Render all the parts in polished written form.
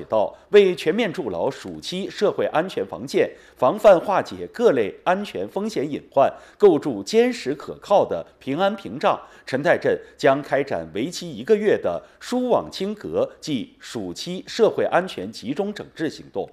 道，为全面筑牢暑期社会安全防线，防范化解各类安全风险隐患，构筑坚实可靠的平安屏障，陈岱镇将开展为期1个月的疏网清隔暨暑期社会安全集中整治行动。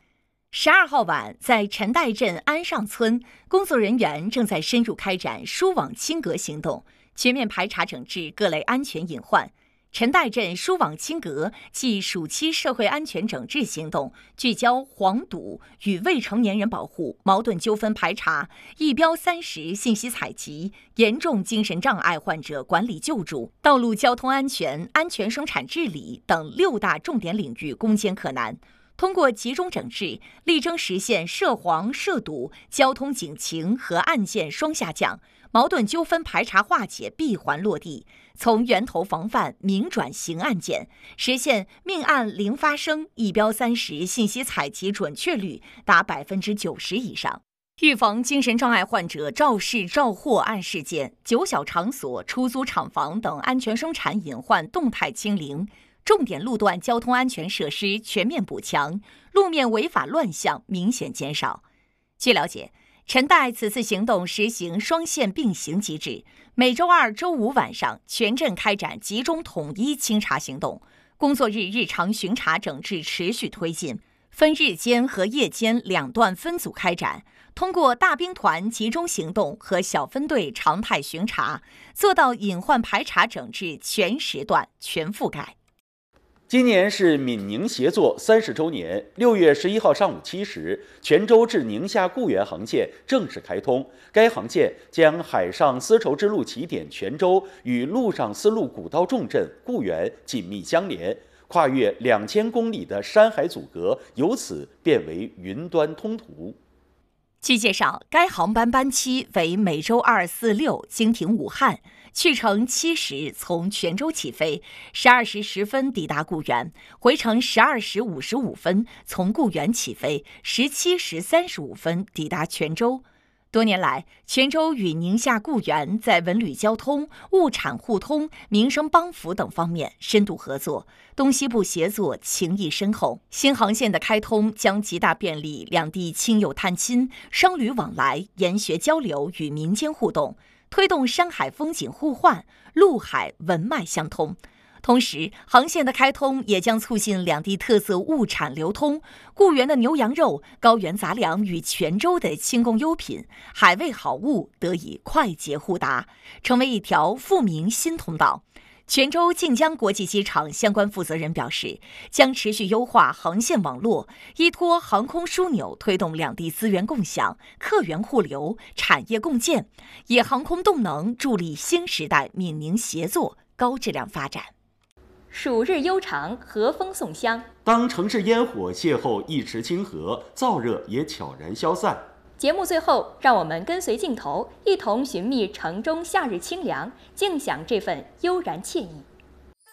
12号晚，在陈岱镇安上村，工作人员正在深入开展疏网清隔行动，全面排查整治各类安全隐患。陈岱镇疏网清隔暨暑期社会安全整治行动聚焦黄赌与未成年人保护、矛盾纠纷排查、一标30信息采集、严重精神障碍患者管理救助、道路交通安全、安全生产治理等6大重点领域攻坚克难。通过集中整治，力争实现涉黄涉赌交通警情和案件双下降，矛盾纠纷排查化解闭环落地，从源头防范明转刑案件，实现命案零发生，一标30信息采集准确率达90%以上。预防精神障碍患者肇事肇祸案事件、酒小场所、出租厂房等安全生产隐患动态清零。重点路段交通安全设施全面补强，路面违法乱象明显减少。据了解，陈岱此次行动实行双线并行机制，每周2、周5晚上全镇开展集中统一清查行动，工作日日常巡查整治持续推进，分日间和夜间2段分组开展，通过大兵团集中行动和小分队常态巡查，做到隐患排查整治全时段全覆盖。 今年是闽宁协作30周年，6月11号上午7时，泉州至宁夏固原航线正式开通。该航线将海上丝绸之路起点泉州与陆上丝路古道重镇固原紧密相连，跨越2000公里的山海阻隔由此变为云端通途。 据介绍，该航班班期为每周2、4、6经停武汉，去程7时从泉州起飞，12时10分抵达固原，回程12时55分从固原起飞，17时35分抵达泉州。多年来，泉州与宁夏固原在文旅交通、物产互通、民生帮扶等方面深度合作，东西部协作情谊深厚。新航线的开通将极大便利两地亲友探亲、商旅往来、研学交流与民间互动，推动山海风景互换、陆海文脉相通。同时，航线的开通也将促进两地特色物产流通，固原的牛羊肉、高原杂粮与泉州的轻工优品、海味好物得以快捷互达，成为一条富民新通道。泉州晋江国际机场相关负责人表示，将持续优化航线网络，依托航空枢纽推动两地资源共享、客源互流、产业共建，以航空动能助力新时代闽宁协作高质量发展。 暑日悠长，和风送香。 当城市烟火邂逅一池清河，燥热也悄然消散。 节目最后，让我们跟随镜头，一同寻觅城中夏日清凉，静享这份悠然惬意。